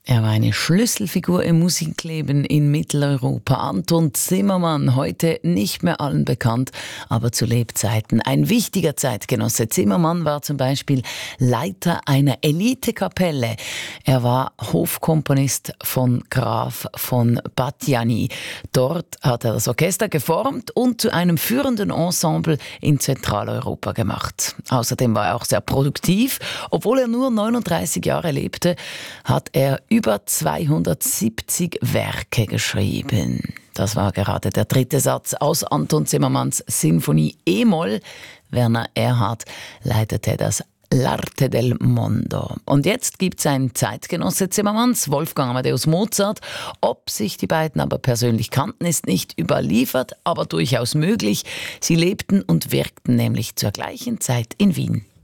Er war eine Schlüsselfigur im Musikleben in Mitteleuropa. Anton Zimmermann, heute nicht mehr allen bekannt, aber zu Lebzeiten ein wichtiger Zeitgenosse. Zimmermann war zum Beispiel Leiter einer Elitekapelle. Er war Hofkomponist von Graf von Batthyány. Dort hat er das Orchester geformt und zu einem führenden Ensemble in Zentraleuropa gemacht. Außerdem war er auch sehr produktiv. Obwohl er nur 39 Jahre lebte, hat er über 270 Werke geschrieben. Das war gerade der dritte Satz aus Anton Zimmermanns Sinfonie E-Moll. Werner Erhard leitete das L'arte del mondo. Und jetzt gibt es einen Zeitgenosse Zimmermanns, Wolfgang Amadeus Mozart. Ob sich die beiden aber persönlich kannten, ist nicht überliefert, aber durchaus möglich. Sie lebten und wirkten nämlich zur gleichen Zeit in Wien.